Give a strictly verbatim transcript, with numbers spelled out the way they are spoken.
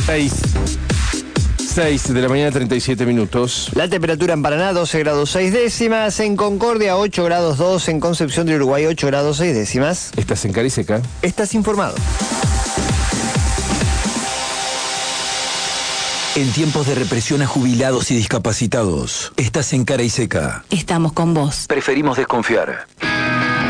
seis. seis de la mañana, treinta y siete minutos. La temperatura en Paraná, doce grados seis décimas. En Concordia, ocho grados dos. En Concepción del Uruguay, ocho grados seis décimas. ¿Estás en Cara y Seca? Estás informado. En tiempos de represión a jubilados y discapacitados, estás en Cara y Seca. Estamos con vos. Preferimos desconfiar.